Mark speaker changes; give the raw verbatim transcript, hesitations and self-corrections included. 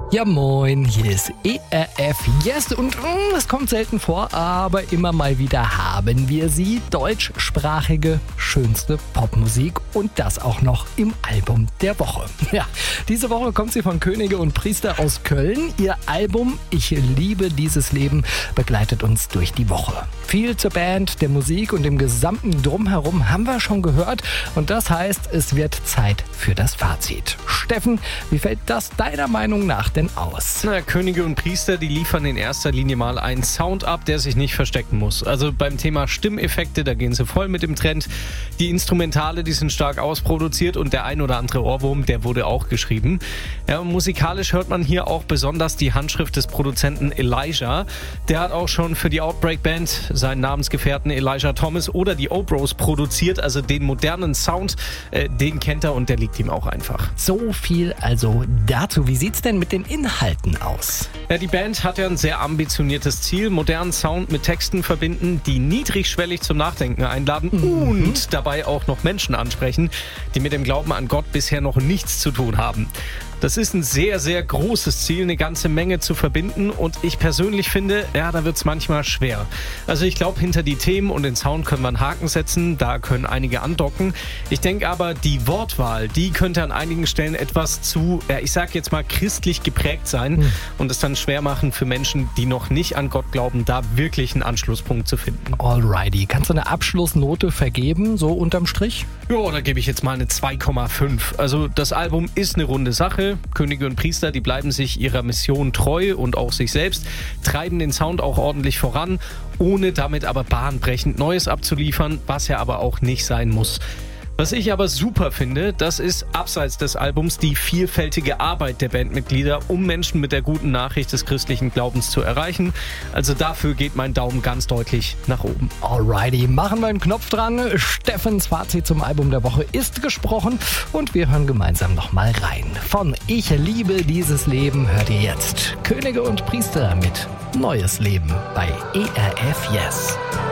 Speaker 1: Ja moin, hier ist E R F Yes und es mm, kommt selten vor, aber immer mal wieder haben wir sie. Deutschsprachige schönste Popmusik und das auch noch im Album der Woche. Ja, diese Woche kommt sie von Könige und Priester aus Köln. Ihr Album Ich liebe dieses Leben begleitet uns durch die Woche. Viel zur Band, der Musik und dem gesamten Drumherum haben wir schon gehört und das heißt, es wird Zeit für das Fazit. Steffen, wie fällt das deiner Meinung nach denn aus?
Speaker 2: Na, Könige und Priester, die liefern in erster Linie mal einen Sound ab, der sich nicht verstecken muss. Also beim Thema Stimmeffekte, da gehen sie voll mit dem Trend. Die Instrumentale, die sind stark ausproduziert und der ein oder andere Ohrwurm, der wurde auch geschrieben. Ja, musikalisch hört man hier auch besonders die Handschrift des Produzenten Elijah. Der hat auch schon für die Outbreak Band seinen Namensgefährten Elijah Thomas oder die Obros produziert. Also den modernen Sound, äh, den kennt er und der liegt ihm auch einfach.
Speaker 1: So viel also dazu. Wie sieht's denn mit den Inhalten aus?
Speaker 2: Ja, die Band hat ja ein sehr ambitioniertes Ziel, modernen Sound mit Texten verbinden, die niedrigschwellig zum Nachdenken einladen mhm. und dabei auch noch Menschen ansprechen, die mit dem Glauben an Gott bisher noch nichts zu tun haben. Das ist ein sehr, sehr großes Ziel, eine ganze Menge zu verbinden und ich persönlich finde, ja, da wird's manchmal schwer. Also ich glaube, hinter die Themen und den Sound können wir einen Haken setzen, da können einige andocken. Ich denke aber, die Wortwahl, die könnte an einigen Stellen etwas zu, ja, ich sag jetzt mal, christlich geprägt sein hm. und es dann schwer machen für Menschen, die noch nicht an Gott glauben, da wirklich einen Anschlusspunkt zu finden.
Speaker 1: Alrighty, kannst du eine Abschlussnote vergeben, so unterm Strich?
Speaker 2: Ja, da gebe ich jetzt mal eine zwei Komma fünf. Also das Album ist eine runde Sache. Könige und Priester, die bleiben sich ihrer Mission treu und auch sich selbst, treiben den Sound auch ordentlich voran, ohne damit aber bahnbrechend Neues abzuliefern, was ja aber auch nicht sein muss. Was ich aber super finde, das ist abseits des Albums die vielfältige Arbeit der Bandmitglieder, um Menschen mit der guten Nachricht des christlichen Glaubens zu erreichen. Also dafür geht mein Daumen ganz deutlich nach oben.
Speaker 1: Alrighty, machen wir einen Knopf dran. Steffens Fazit zum Album der Woche ist gesprochen und wir hören gemeinsam nochmal rein. Von Ich liebe dieses Leben hört ihr jetzt Könige und Priester mit Neues Leben bei E R F Yes.